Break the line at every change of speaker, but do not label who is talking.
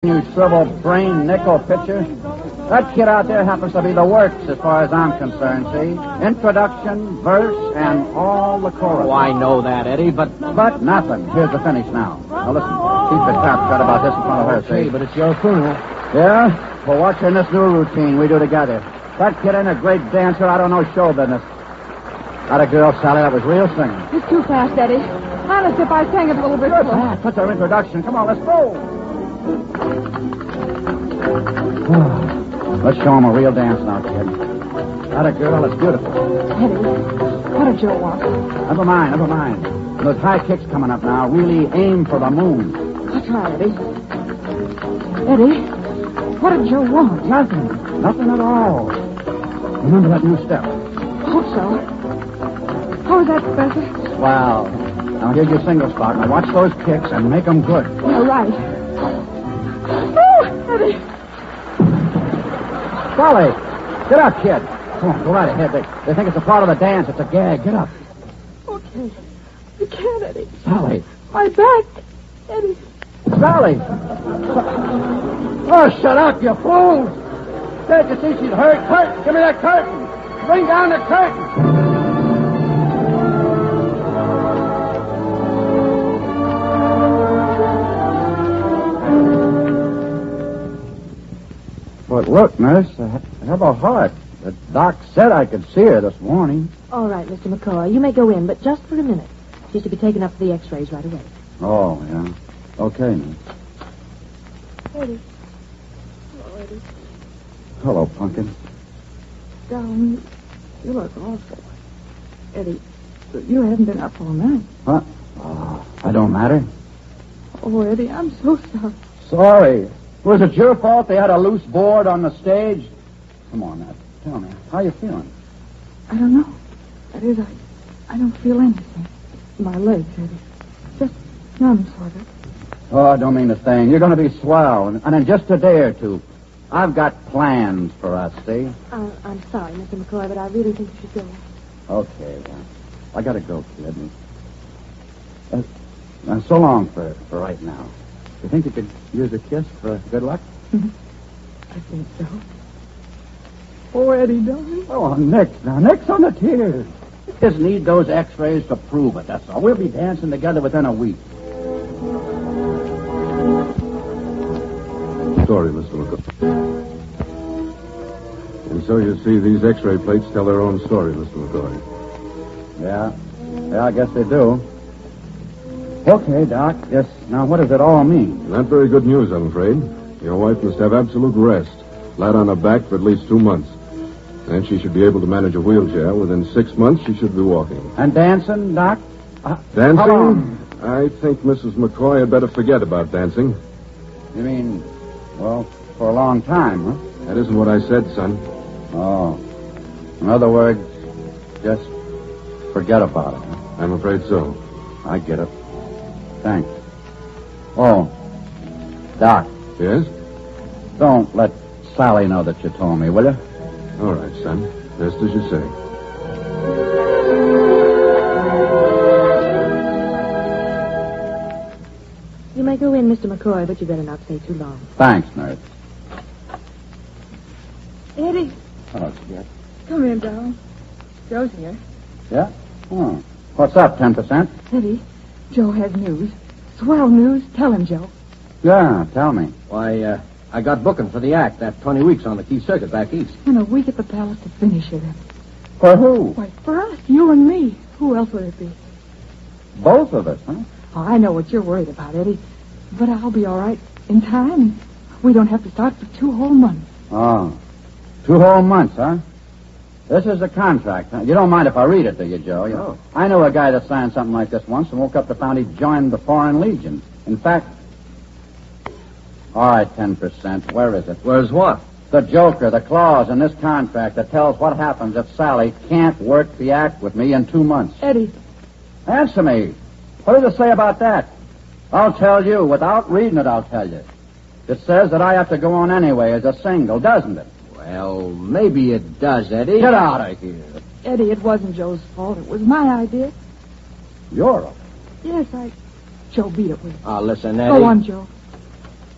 You shrivel brain nickel pitcher. That kid out there happens to be the works as far as I'm concerned, see? Introduction, verse, and all the chorus.
Oh, I know that, Eddie, but
nothing. Here's the finish now. Now listen, keep your trap shut about this in front of her, see?
but it's your funeral.
Yeah? Well, watch her in this new routine we do together. That kid ain't a great dancer. I don't know show business. Got a girl, Sally, that was real singing.
It's too fast, Eddie. Honest, if I sang it a little bit slower.
That's our introduction. Come on, let's go. Let's show him a real dance now, kid. Got a girl that's beautiful.
Eddie, what did Joe want?
Never mind. Those high kicks coming up now. Really aim for the moon.
That's right, Eddie. Eddie, what did Joe want?
Nothing at all. Remember that new step?
Hope so. How is that, Professor?
Well, now here's your single spot. Now watch those kicks and make them good.
You're right. Oh, Eddie.
Sally, get up, kid. Come on, go right ahead. They think it's a part of the dance. It's a gag. Get up.
Okay. You can't, Eddie.
Sally.
My back. Eddie.
Sally. Oh, shut up, you fool. Can't you see she's hurt? Curtain. Give me that curtain. Bring down the curtain. But look, nurse, I have a heart. The doc said I could see her this morning.
All right, Mr. McCoy, you may go in, but just for a minute. She's to be taken up for the x-rays right away.
Oh, yeah. Okay, nurse.
Eddie. Hello, Eddie.
Hello, Pumpkin.
Darling, you look awful. Eddie, you haven't been up all night.
Huh? Oh, I don't matter.
Oh, Eddie, I'm so sorry.
Sorry. Was it your fault they had a loose board on the stage? Come on, now. Tell me, how you feeling?
I don't know. That is, I don't feel anything. My legs, Eddie. Just numb, sort of.
Oh, I don't mean a thing. You're going to be swell. And in just a day or two, I've got plans for us, see?
I'm sorry, Mr. McCoy, but I really think you should go.
Okay, well, I got to go, kid. So long for right now. You think you could use a kiss for good luck?
I think so. Oh, Eddie, darling.
Oh, Nick on the tears. You just need those x-rays to prove it, that's all. We'll be dancing together within a week.
Story, Mr. McCoy. And so you see, these x-ray plates tell their own story, Mr. McCoy.
Yeah, I guess they do. Okay, Doc. Yes, now what does it all mean?
Not very good news, I'm afraid. Your wife must have absolute rest. Flat on her back for at least 2 months. And she should be able to manage a wheelchair. Within 6 months, she should be walking.
And dancing, Doc?
Dancing?
How long?
I think Mrs. McCoy had better forget about dancing.
You mean, well, for a long time, huh?
That isn't what I said, son.
Oh. In other words, just forget about it, huh?
I'm afraid so.
I get it. Thanks. Oh, Doc.
Yes?
Don't let Sally know that you told me, will you?
All right, son. Just as you say.
You may go in, Mr. McCoy, but you better not stay too long.
Thanks, nurse.
Eddie,
Oh, yes.
come in, darling. Joe's here.
Yeah? Oh. What's up, 10%?
Eddie, Joe has news. Swell news. Tell him, Joe.
Yeah, tell me.
Why, I got booking for the act, that 20 weeks on the Key Circuit back east.
And a week at the Palace to finish it.
For who?
Why, for us, you and me. Who else would it be?
Both of us, huh?
Oh, I know what you're worried about, Eddie. But I'll be all right in time. We don't have to start for 2 whole months.
Oh. 2 whole months, huh? This is the contract, huh? You don't mind if I read it, do you, Joe?
No.
I know a guy that signed something like this once and woke up to find he joined the Foreign Legion. In fact... All right, 10%. Where is it?
Where's what?
The joker, the clause in this contract that tells what happens if Sally can't work the act with me in 2 months.
Eddie.
Answer me. What does it say about that? I'll tell you. Without reading it, I'll tell you. It says that I have to go on anyway as a single, doesn't it?
Well, maybe it does, Eddie.
Get out of here.
Eddie, it wasn't Joe's fault. It was my idea.
You're a...
Yes, Joe beat it with.
Oh, listen, Eddie.
Go on, Joe.